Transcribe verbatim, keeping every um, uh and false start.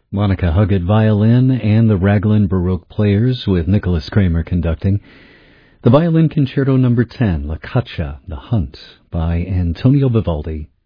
Monica Huggett violin and the Raglan Baroque Players with Nicholas Kramer conducting. The Violin Concerto number ten, La Caccia, The Hunt, by Antonio Vivaldi.